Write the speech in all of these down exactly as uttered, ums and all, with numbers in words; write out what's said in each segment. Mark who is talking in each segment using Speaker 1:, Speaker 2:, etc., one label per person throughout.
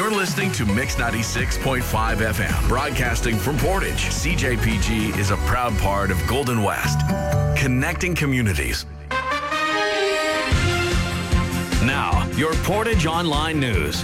Speaker 1: You're listening to Mix ninety-six point five F M, broadcasting from Portage. C J P G is a proud part of Golden West, connecting communities. Now, your Portage Online News.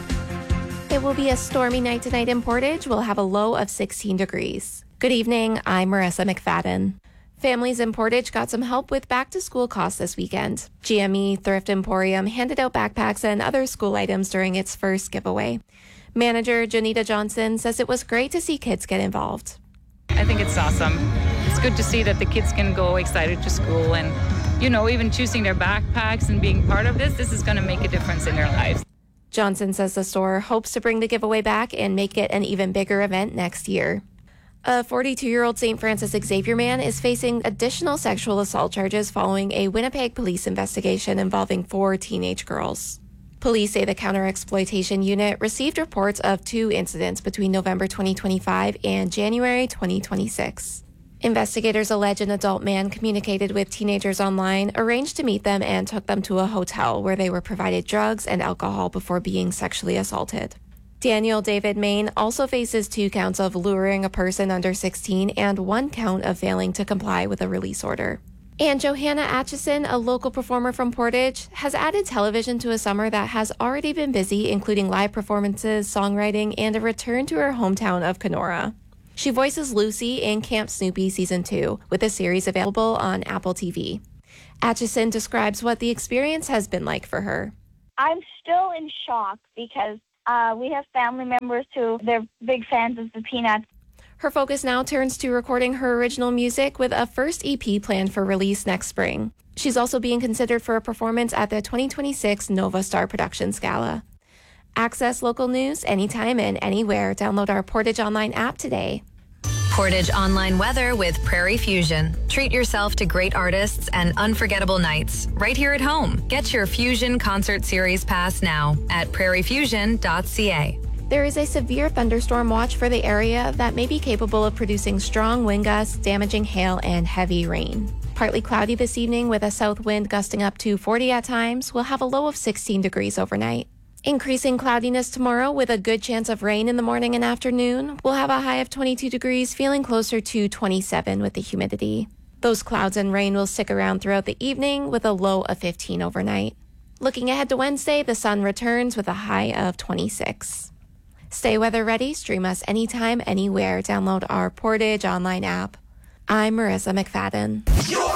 Speaker 2: It will be a stormy night tonight in Portage. We'll have a low of sixteen degrees. Good evening, I'm Marissa McFadden. Families in Portage got some help with back-to-school costs this weekend. G M E Thrift Emporium handed out backpacks and other school items during its first giveaway. Manager Janita Johnson says it was great to see kids get involved.
Speaker 3: I think it's awesome. It's good to see that the kids can go excited to school and, you know, even choosing their backpacks and being part of this, this is going to make a difference in their lives.
Speaker 2: Johnson says the store hopes to bring the giveaway back and make it an even bigger event next year. A forty-two-year-old Saint Francis Xavier man is facing additional sexual assault charges following a Winnipeg police investigation involving four teenage girls. Police say the counter-exploitation unit received reports of two incidents between November twenty twenty-five and January twenty twenty-six. Investigators allege an adult man communicated with teenagers online, arranged to meet them, and took them to a hotel where they were provided drugs and alcohol before being sexually assaulted. Daniel David Main also faces two counts of luring a person under sixteen and one count of failing to comply with a release order. And Johanna Atchison, a local performer from Portage, has added television to a summer that has already been busy, including live performances, songwriting, and a return to her hometown of Kenora. She voices Lucy in Camp Snoopy Season two, with the series available on Apple T V. Atchison describes what the experience has been like for her.
Speaker 4: I'm still in shock because Uh, we have family members who, they're big fans of the Peanuts.
Speaker 2: Her focus now turns to recording her original music with a first E P planned for release next spring. She's also being considered for a performance at the twenty twenty-six Nova Star Productions Gala. Access local news anytime and anywhere. Download our Portage Online app today.
Speaker 5: Portage Online weather with Prairie Fusion. Treat yourself to great artists and unforgettable nights right here at home. Get your Fusion Concert Series pass now at prairie fusion dot c a.
Speaker 2: There is a severe thunderstorm watch for the area that may be capable of producing strong wind gusts, damaging hail, and heavy rain. Partly cloudy this evening with a south wind gusting up to forty at times. We'll have a low of sixteen degrees overnight. Increasing cloudiness tomorrow with a good chance of rain in the morning and afternoon. We'll have a high of twenty-two degrees, feeling closer to twenty-seven with the humidity. Those clouds and rain will stick around throughout the evening with a low of fifteen overnight. Looking ahead to Wednesday, the sun returns with a high of twenty-six. Stay weather ready. Stream us anytime, anywhere. Download our Portage Online app. I'm Marissa McFadden.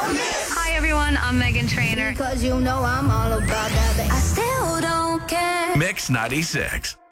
Speaker 6: Hi everyone, I'm Megan Trainor.
Speaker 7: Because you know I'm all about that. I still don't care.
Speaker 1: Mix ninety-six.